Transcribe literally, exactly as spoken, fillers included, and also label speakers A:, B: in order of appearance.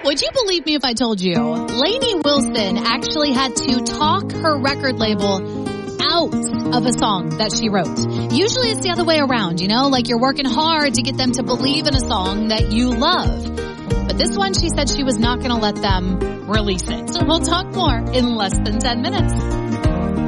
A: Would you believe me if I told you Lainey Wilson actually had to talk her record label out of a song that she wrote? Usually it's the other way around, you know, like you're working hard to get them to believe in a song that you love. But this one, she said she was not going to let them release it. So we'll talk more in less than ten minutes.